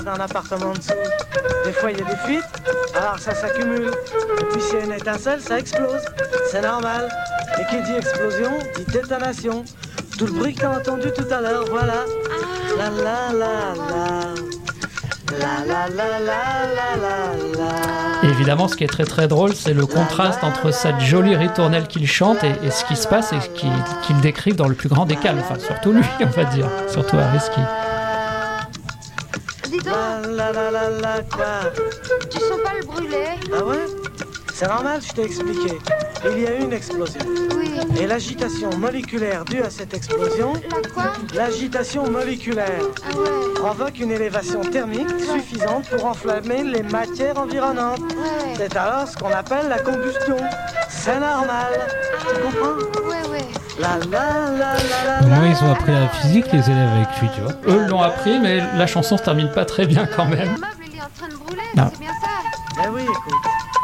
Dans l'appartement en dessous, des fois il y a des fuites, alors ça s'accumule. Et puis s'il y a une étincelle, ça explose. C'est normal. Et qui dit explosion, dit détonation. Tout le bruit que t'as entendu tout à l'heure, voilà. La la la la. La la la la la la la. Et évidemment, ce qui est très très drôle, c'est le contraste entre cette jolie ritournelle qu'il chante et ce qui se passe et qu'il décrit dans le plus grand des calmes. Enfin, surtout lui, on va dire. Surtout Harris qui... Dis donc, tu sens pas le brûler? Ah ouais? C'est normal, je t'ai expliqué. Il y a eu une explosion. Oui. Et l'agitation moléculaire due à cette explosion, La quoi? l'agitation moléculaire, Ah ouais. provoque une élévation thermique suffisante pour enflammer les matières environnantes. Ouais. C'est alors ce qu'on appelle la combustion. C'est normal. Tu comprends? Ouais, ouais. La la la la Au la. moins, ils ont appris la physique, les élèves avec lui, tu vois. Eux l'ont appris, mais la chanson se termine pas très bien quand même. Le meuble, il est en train de brûler, Non. c'est bien ça? Eh oui, écoute.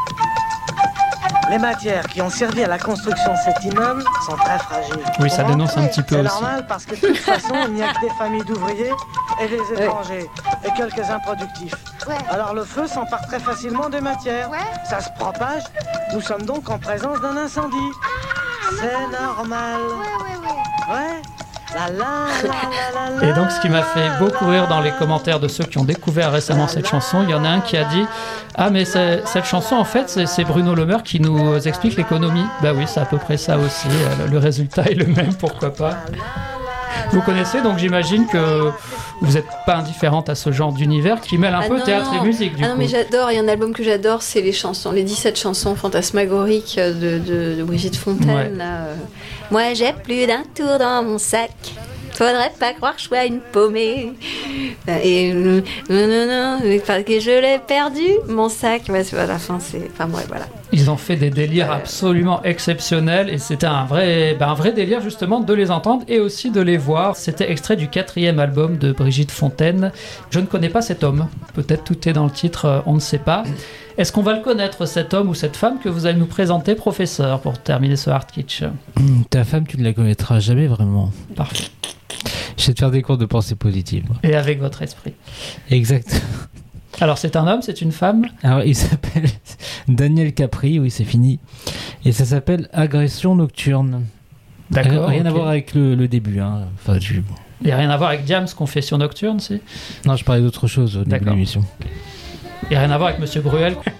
Les matières qui ont servi à la construction de cet immeuble sont très fragiles. Oui, ça dénonce un petit peu C'est aussi. normal parce que de toute façon, il n'y a que des familles d'ouvriers et des étrangers et quelques improductifs. Ouais. Alors le feu s'empare très facilement des matières. Ouais. Ça se propage. Nous sommes donc en présence d'un incendie. C'est normal. Ouais. Ouais. La la la la la la. Et donc, ce qui m'a fait beaucoup rire dans les commentaires de ceux qui ont découvert récemment cette chanson, il y en a un qui a dit « Ah, mais cette chanson, en fait, c'est Bruno Le Maire qui nous explique l'économie. » Bah oui, c'est à peu près ça aussi. Le résultat est le même, pourquoi pas. Vous connaissez, donc j'imagine que vous n'êtes pas indifférente à ce genre d'univers qui mêle un peu non, théâtre et musique, du Ah coup. non, mais j'adore. Il y a un album que j'adore, c'est les chansons, les 17 chansons fantasmagoriques de Brigitte Fontaine. Ouais. Là. Moi, j'ai plus d'un tour dans mon sac. Faudrait pas croire que je sois une paumée. Et non, parce que je l'ai perdu, mon sac. Ouais, à la fin, c'est. Enfin, ouais, voilà. Ils ont fait des délires absolument exceptionnels et c'était un vrai délire justement de les entendre et aussi de les voir. C'était extrait du 4e album de Brigitte Fontaine. Je ne connais pas cet homme. Peut-être tout est dans le titre, on ne sait pas. Est-ce qu'on va le connaître, cet homme ou cette femme que vous allez nous présenter, professeur, pour terminer ce Hard Kitsch? Ta femme, tu ne la connaîtras jamais vraiment. Parfait. Je vais te faire des cours de pensée positive. moi. Et avec votre esprit. Exact. Alors, c'est un homme, c'est une femme? Alors, il s'appelle Daniel Capri, oui, c'est fini. Et ça s'appelle Agression nocturne. D'accord. Rien à ok. voir avec le début. Hein. Enfin, Il n'y a rien à voir avec Diams, Confession nocturne, c'est? Non, je parlais d'autre chose au début de D'accord. l'émission. Il n'y a rien à voir avec Monsieur Bruel,